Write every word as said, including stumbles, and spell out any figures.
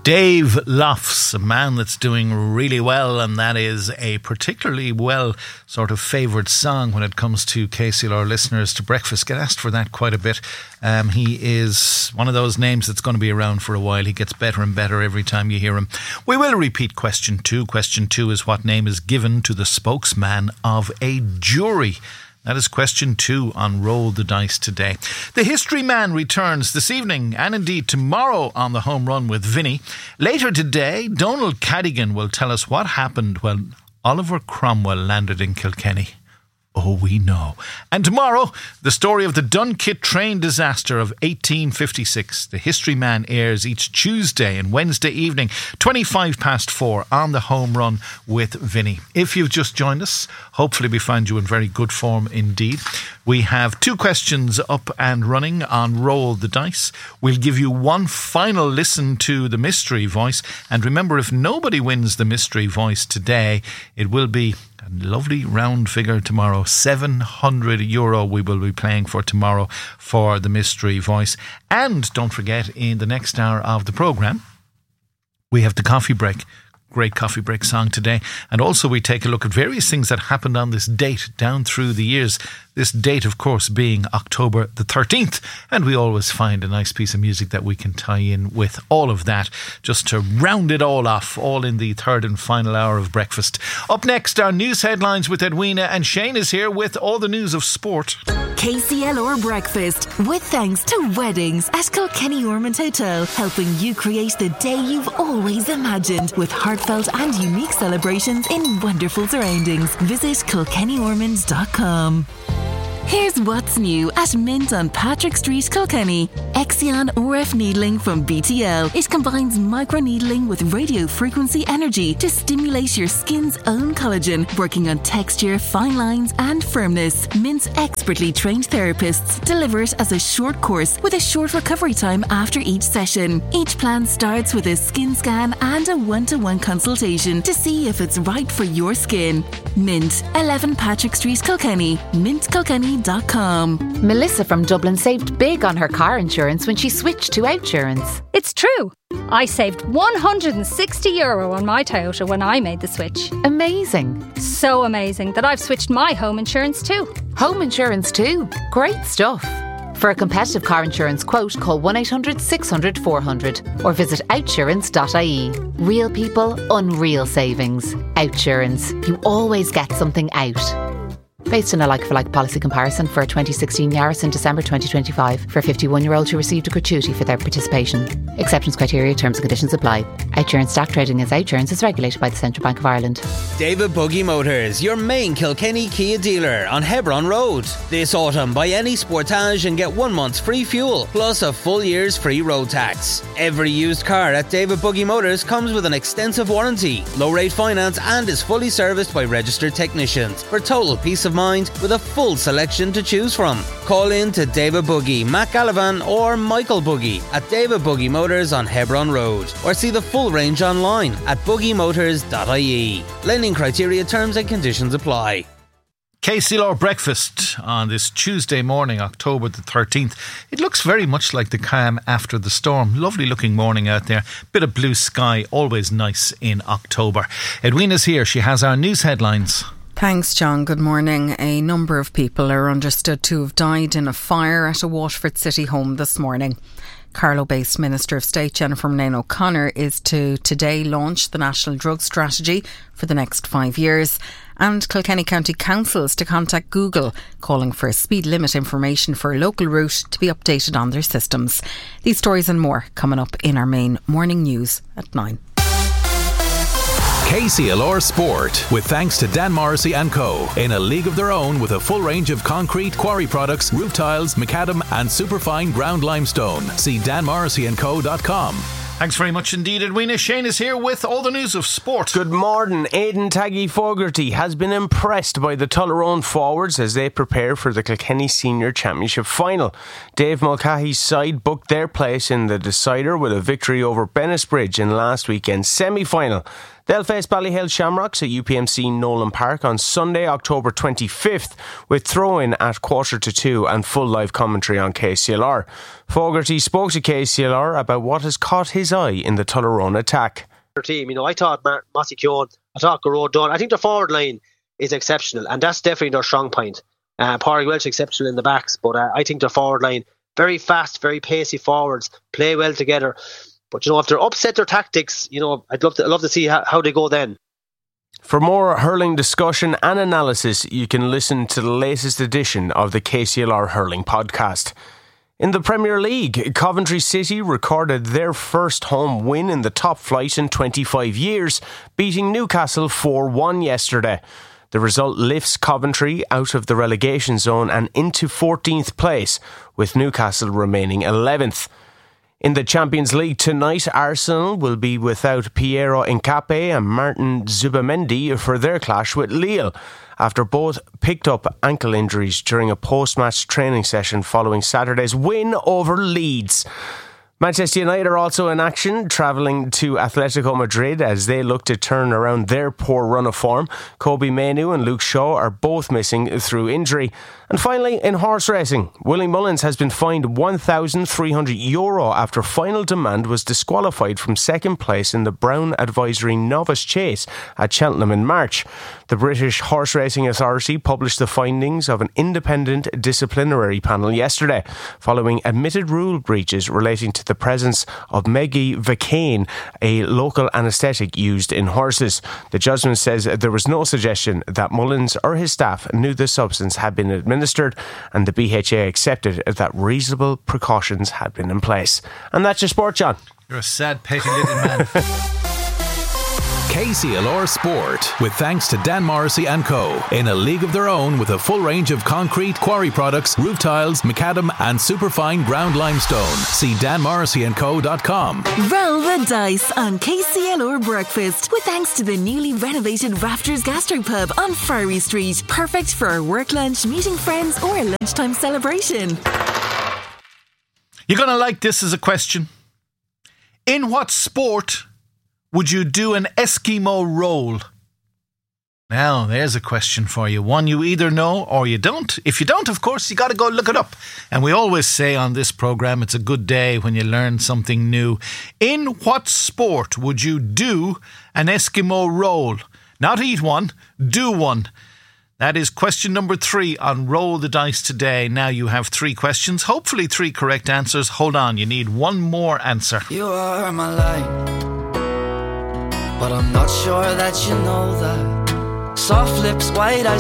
Dave Lofts, a man that's doing really well, and that is a particularly well sort of favoured song when it comes to K C L R listeners to breakfast. Get asked for that quite a bit. Um, he is one of those names that's going to be around for a while. He gets better and better every time you hear him. We will repeat question two. Question two is, what name is given to the spokesman of a jury? That is question two on Roll the Dice today. The History Man returns this evening and indeed tomorrow on the Home Run with Vinny. Later today, Donald Cadigan will tell us what happened when Oliver Cromwell landed in Kilkenny. Oh, we know. And tomorrow, the story of the Dunkit train disaster of eighteen fifty-six. The History Man airs each Tuesday and Wednesday evening, twenty-five past four on the Home Run with Vinny. If you've just joined us, hopefully we find you in very good form indeed. We have two questions up and running on Roll the Dice. We'll give you one final listen to the mystery voice. And remember, if nobody wins the mystery voice today, it will be a lovely round figure tomorrow. seven hundred euro we will be playing for tomorrow for the mystery voice. And don't forget, in the next hour of the programme, we have the coffee break. Great coffee break song today. And also we take a look at various things that happened on this date down through the years. This date, of course, being October the thirteenth. And we always find a nice piece of music that we can tie in with all of that, just to round it all off, all in the third and final hour of breakfast. Up next, our news headlines with Edwina, and Shane is here with all the news of sport. K C L R Breakfast, with thanks to Weddings at Kilkenny Ormond Hotel, helping you create the day you've always imagined, with heartfelt and unique celebrations in wonderful surroundings. Visit kilkenny ormond dot com. Here's what's new at Mint on Patrick Street, Kilkenny. Exion O R F needling from B T L. It combines microneedling with radio frequency energy to stimulate your skin's own collagen, working on texture, fine lines and firmness. Mint's expertly trained therapists deliver it as a short course with a short recovery time after each session. Each plan starts with a skin scan and a one-to-one consultation to see if it's right for your skin. Mint, eleven Patrick Street, Kilkenny. mint kilkenny dot com. Melissa from Dublin saved big on her car insurance when she switched to Outsurance. It's true. I saved one hundred sixty euro on my Toyota when I made the switch. Amazing. So amazing that I've switched my home insurance too. Home insurance too. Great stuff. For a competitive car insurance quote, call one eight hundred six hundred four hundred or visit outsurance dot I E. Real people, unreal savings. Outsurance. You always get something out. Based on a like-for-like policy comparison for a twenty sixteen Yaris in December twenty twenty-five for a fifty-one-year-old who received a gratuity for their participation. Acceptance criteria, terms and conditions apply. Outsurance stock trading as Outsurance is regulated by the Central Bank of Ireland. David Buggy Motors, your main Kilkenny Kia dealer on Hebron Road. This autumn, buy any Sportage and get one month's free fuel, plus a full year's free road tax. Every used car at David Buggy Motors comes with an extensive warranty, low-rate finance and is fully serviced by registered technicians for total peace of mind with a full selection to choose from. Call in to David Buggy, Matt Gallivan or Michael Buggy at David Buggy Motors on Hebron Road, or see the full range online at buggy motors dot I E. Lending criteria, terms and conditions apply. K C L R Breakfast on this Tuesday morning, October the thirteenth. It looks very much like the calm after the storm. Lovely looking morning out there. Bit of blue sky, always nice in October. Edwina's here. She has our news headlines. Thanks, John. Good morning. A number of people are understood to have died in a fire at a Waterford city home this morning. Carlow-based Minister of State Jennifer Murnane O'Connor is to today launch the National Drug Strategy for the next five years. And Kilkenny County Council is to contact Google, calling for speed limit information for a local route to be updated on their systems. These stories and more coming up in our main morning news at nine. K C L R Sport, with thanks to Dan Morrissey and Co. In a league of their own with a full range of concrete, quarry products, roof tiles, macadam and superfine ground limestone. See dan morrissey and co dot com. Thanks very much indeed, Edwina. Shane is here with all the news of sport. Good morning. Aidan Taggy Fogarty has been impressed by the Tullaroan forwards as they prepare for the Kilkenny Senior Championship final. Dave Mulcahy's side booked their place in the decider with a victory over Bennisbridge in last weekend's semi-final. They'll face Ballyhale Shamrocks at U P M C Nolan Park on Sunday, October twenty-fifth, with throw-in at quarter to two and full live commentary on K C L R. Fogarty spoke to K C L R about what has caught his eye in the Tullaroan attack. Team, you know, I thought Mar- Mossy Keoghan, I thought Garrod Dunn. I think the forward line is exceptional, and that's definitely their strong point. Uh, Pádraig Welch exceptional in the backs, but uh, I think the forward line, very fast, very pacey forwards, play well together. But, you know, if they're upset their tactics, you know, I'd love to, I'd love to see how, how they go then. For more hurling discussion and analysis, you can listen to the latest edition of the K C L R Hurling Podcast. In the Premier League, Coventry City recorded their first home win in the top flight in twenty-five years, beating Newcastle four one yesterday. The result lifts Coventry out of the relegation zone and into fourteenth place, with Newcastle remaining eleventh. In the Champions League tonight, Arsenal will be without Piero Hincapié and Martin Zubamendi for their clash with Lille, after both picked up ankle injuries during a post-match training session following Saturday's win over Leeds. Manchester United are also in action, travelling to Atletico Madrid as they look to turn around their poor run of form. Kobe Mainoo and Luke Shaw are both missing through injury. And finally, in horse racing, Willie Mullins has been fined one thousand three hundred euro after Final Demand was disqualified from second place in the Brown Advisory Novice Chase at Cheltenham in March. The British Horse Racing Authority published the findings of an independent disciplinary panel yesterday, following admitted rule breaches relating to the presence of megivacaine, a local anaesthetic used in horses. The judgment says there was no suggestion that Mullins or his staff knew the substance had been administered, and the B H A accepted that reasonable precautions had been in place. And that's your sport, John. You're a sad, petty little man. K C L R Sport, with thanks to Dan Morrissey and Co. In a league of their own with a full range of concrete, quarry products, roof tiles, macadam and superfine ground limestone. See dan morrissey and co dot com. Roll the dice on K C L R Breakfast with thanks to the newly renovated Rafters Gastropub on Friary Street. Perfect for a work lunch, meeting friends or a lunchtime celebration. You're going to like this as a question. In what sport would you do an Eskimo roll? Now, there's a question for you. One you either know or you don't. If you don't, of course, you got to go look it up. And we always say on this programme, it's a good day when you learn something new. In what sport would you do an Eskimo roll? Not eat one, do one. That is question number three on Roll the Dice today. Now you have three questions, hopefully three correct answers. Hold on, you need one more answer. You are my light, but I'm not sure that you know that. Soft lips, white eyes,